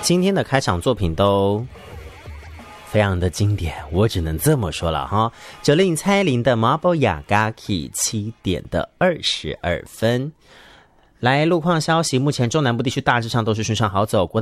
今天的开场作品都非常的经典，我只能这么说了哈。901蔡依林的 Marble Yagaki 7点的22分。来，路况消息，目前中南部地区大致上都是顺畅好走。